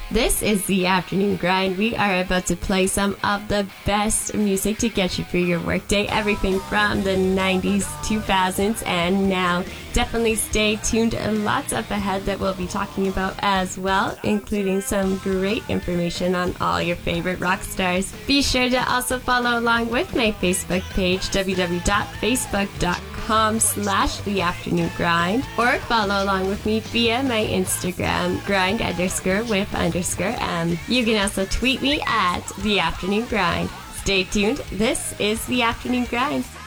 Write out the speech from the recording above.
This is the Afternoon Grind. We are about to play some of the best music to get you through your workday. Everything from the 90s, 2000s, and now. Definitely stay tuned. Lots up ahead that we'll be talking about as well, including some great information on all your favorite rock stars. Be sure to also follow along with my Facebook page, www.facebook.com/The Afternoon Grind, or follow along with me via my Instagram, grind_with_m. You can also tweet me at The Afternoon Grind. Stay tuned. This is The Afternoon Grind.